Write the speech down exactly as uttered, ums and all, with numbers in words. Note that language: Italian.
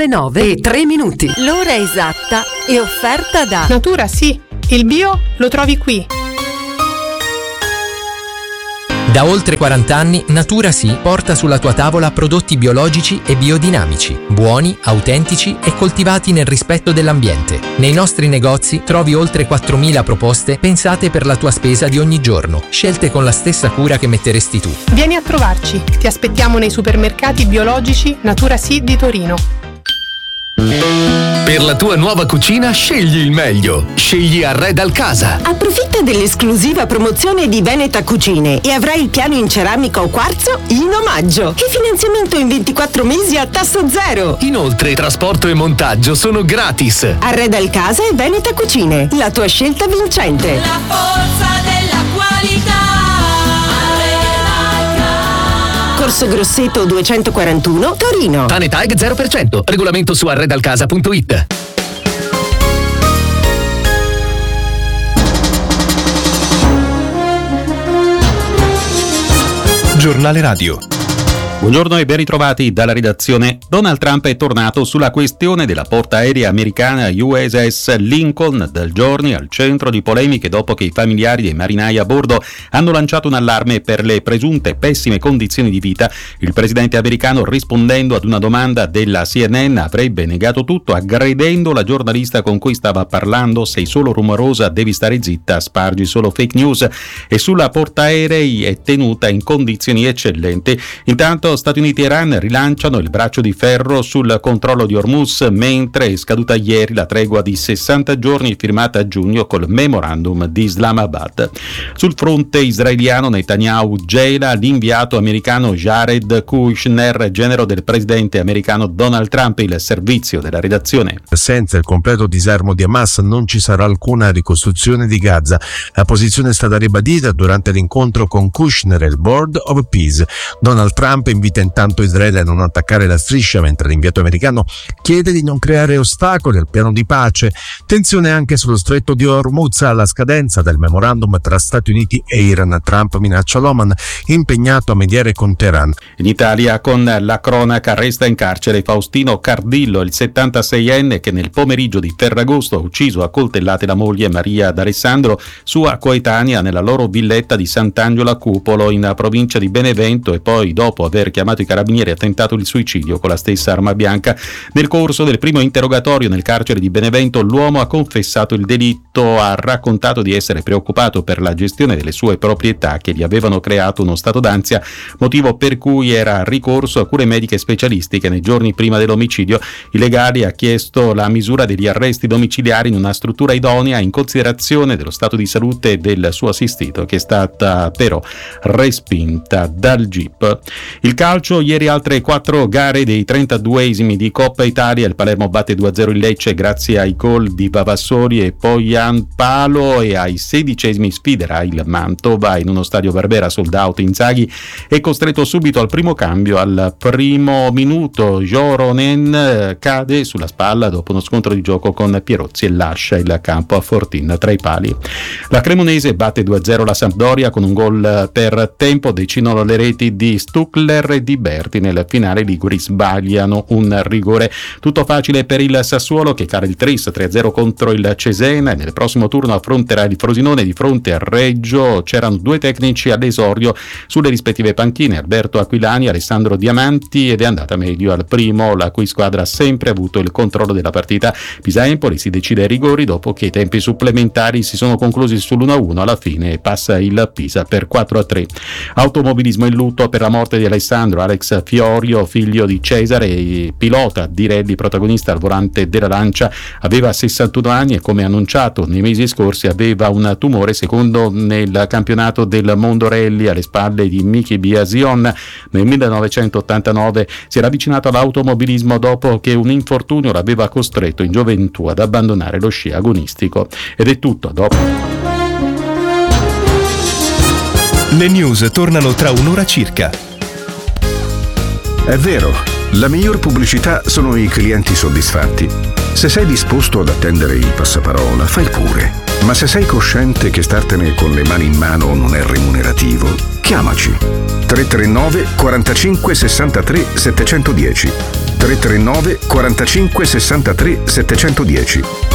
le nove e tre minuti. L'ora esatta è offerta da Natura Sì, il bio lo trovi qui. Da oltre quaranta anni Natura Sì porta sulla tua tavola prodotti biologici e biodinamici, buoni, autentici e coltivati nel rispetto dell'ambiente. Nei nostri negozi trovi oltre quattromila proposte pensate per la tua spesa di ogni giorno, scelte con la stessa cura che metteresti tu. Vieni a trovarci, ti aspettiamo nei supermercati biologici Natura Sì di Torino. Per la tua nuova cucina scegli il meglio. Scegli Arredal Casa. Approfitta dell'esclusiva promozione di Veneta Cucine e avrai il piano in ceramica o quarzo in omaggio e finanziamento in ventiquattro mesi a tasso zero. Inoltre trasporto e montaggio sono gratis. Arredal Casa e Veneta Cucine, la tua scelta vincente. La forza della qualità. Corso Grosseto duecentoquarantuno, Torino. Tanetag zero per cento. Regolamento su arredalcasa punto it. Giornale Radio. Buongiorno e ben ritrovati dalla redazione. Donald Trump è tornato sulla questione della portaerei americana U S S Lincoln, dal giorni al centro di polemiche dopo che i familiari dei marinai a bordo hanno lanciato un allarme per le presunte pessime condizioni di vita. Il presidente americano, rispondendo ad una domanda della C N N, avrebbe negato tutto, aggredendo la giornalista con cui stava parlando. Sei solo rumorosa, devi stare zitta, spargi solo fake news. E sulla portaerei è tenuta in condizioni eccellenti. Intanto Stati Uniti e Iran rilanciano il braccio di ferro sul controllo di Hormuz, mentre è scaduta ieri la tregua di sessanta giorni firmata a giugno col memorandum di Islamabad. Sul fronte israeliano Netanyahu gela l'inviato americano Jared Kushner, genero del presidente americano Donald Trump. Il servizio della redazione. Senza il completo disarmo di Hamas non ci sarà alcuna ricostruzione di Gaza. La posizione è stata ribadita durante l'incontro con Kushner e il Board of Peace. Donald Trump invita intanto Israele a non attaccare la striscia, mentre l'inviato americano chiede di non creare ostacoli al piano di pace. Tensione anche sullo stretto di Hormuz alla scadenza del memorandum tra Stati Uniti e Iran. Trump minaccia l'Oman, impegnato a mediare con Teheran. In Italia, con la cronaca, resta in carcere Faustino Cardillo, il settantaseienne che nel pomeriggio di Ferragosto ha ucciso a coltellate la moglie Maria d'Alessandro, sua coetanea, nella loro villetta di Sant'Angelo a Cupolo in provincia di Benevento, e poi, dopo aver chiamato i carabinieri, ha tentato il suicidio con la stessa arma bianca. Nel corso del primo interrogatorio nel carcere di Benevento l'uomo ha confessato il delitto, ha raccontato di essere preoccupato per la gestione delle sue proprietà che gli avevano creato uno stato d'ansia, motivo per cui era ricorso a cure mediche specialistiche nei giorni prima dell'omicidio. I legali ha chiesto la misura degli arresti domiciliari in una struttura idonea in considerazione dello stato di salute del suo assistito, che è stata però respinta dal G I P. Il calcio, ieri altre quattro gare dei trentaduesimi di Coppa Italia. Il Palermo batte due a zero il Lecce grazie ai gol di Vavassori e Pogliampalo, e ai sedicesimi sfiderà il Mantova in uno stadio Barbera sold out. Inzaghi è costretto subito al primo cambio. Al primo minuto Joronen cade sulla spalla dopo uno scontro di gioco con Pierozzi e lascia il campo a Fortin tra i pali. La Cremonese batte due a zero la Sampdoria con un gol per tempo. Decidono le reti di Stuckler e di Berti. Nel finale i liguri sbagliano un rigore. Tutto facile per il Sassuolo, che cala il tris tre a zero contro il Cesena, e nel prossimo turno affronterà il Frosinone di fronte a Reggio. C'erano due tecnici all'esordio sulle rispettive panchine, Alberto Aquilani e Alessandro Diamanti, ed è andata meglio al primo, la cui squadra ha sempre avuto il controllo della partita. Pisa-Empoli si decide ai rigori dopo che i tempi supplementari si sono conclusi sull'uno a uno. Alla fine passa il Pisa per quattro a tre. Automobilismo in lutto per la morte di Alessandro Alex Fiorio, figlio di Cesare e pilota di rally, protagonista al volante della Lancia. Aveva sessantuno anni e, come annunciato nei mesi scorsi, aveva un tumore, secondo nel campionato del mondo rally alle spalle di Miki Biasion. Nel millenovecentottantanove si era avvicinato all'automobilismo dopo che un infortunio l'aveva costretto in gioventù ad abbandonare lo sci agonistico. Ed è tutto, dopo. Le news tornano tra un'ora circa. È vero, la miglior pubblicità sono i clienti soddisfatti. Se sei disposto ad attendere il passaparola, fai pure. Ma se sei cosciente che startene con le mani in mano non è remunerativo, chiamaci. tre tre nove quarantacinque sessantatré settecentodieci. tre tre nove quarantacinque sessantatré settecentodieci.